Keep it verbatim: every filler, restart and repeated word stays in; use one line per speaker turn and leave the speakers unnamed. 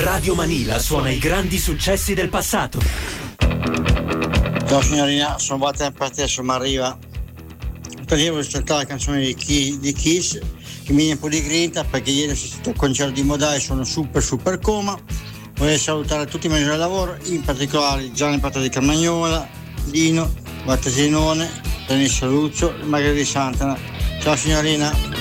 Radio Manila suona i grandi successi del passato.
Ciao signorina, sono Walter Patesso, ma arriva. Perché voglio ascoltare la canzone di, Kiss, di Kiss che mi viene un po' di grinta, perché ieri sono stato al concerto di Modà e sono super super coma. Vorrei salutare tutti i miei del lavoro, in particolare Gianni Pato di Carmagnola, Lino, Battesinone, Denis Saluzzo e Margherita di Santana. Ciao signorina.